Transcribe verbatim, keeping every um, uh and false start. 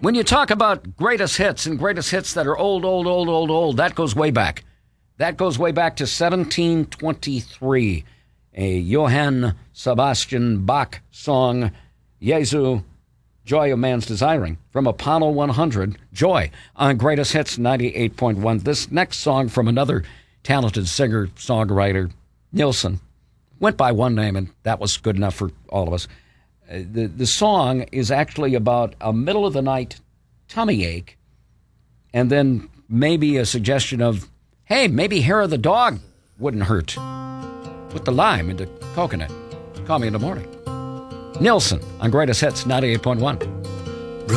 When you talk about greatest hits and greatest hits that are old, old, old, old, old, that goes way back. That goes way back to seventeen twenty-three. A Johann Sebastian Bach song, Jesu, Joy of Man's Desiring, from Apollo one hundred, Joy, on Greatest Hits ninety-eight point one. This next song from another talented singer-songwriter, Nilsson, went by one name, and that was good enough for all of us. Uh, the, the song is actually about a middle-of-the-night tummy ache, and then maybe a suggestion of, hey, maybe hair of the dog wouldn't hurt. Put the lime into coconut. Call me in the morning. Nilsson on Greatest Hits ninety-eight point one.